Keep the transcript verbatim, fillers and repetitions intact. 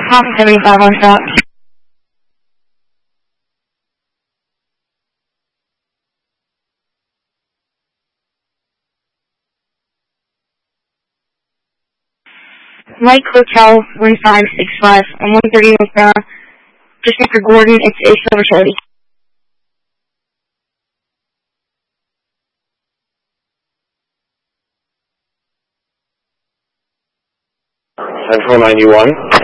Hawk seventy-five on stop. Mike Hotel one five six five on one thirty North Brown. Just Mister Gordon, it's a silver Chevy. ten four ninety-one.